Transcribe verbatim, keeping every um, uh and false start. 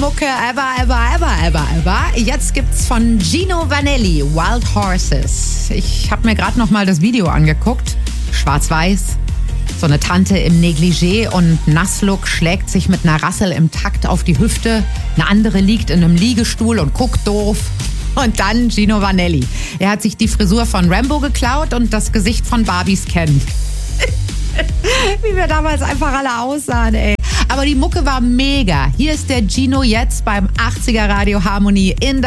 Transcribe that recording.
Mucke ever, ever, ever, ever, ever. Jetzt gibt's von Gino Vanelli, Wild Horses. Ich habe mir gerade noch mal das Video angeguckt. Schwarz-weiß. So eine Tante im Negligé und Nasslook schlägt sich mit einer Rassel im Takt auf die Hüfte. Eine andere liegt in einem Liegestuhl und guckt doof. Und dann Gino Vanelli. Er hat sich die Frisur von Rambo geklaut und das Gesicht von Barbies Ken. Wie wir damals einfach alle aussahen, ey. Aber die Mucke war mega. Hier ist der Gino jetzt beim achtziger Radio Harmonie in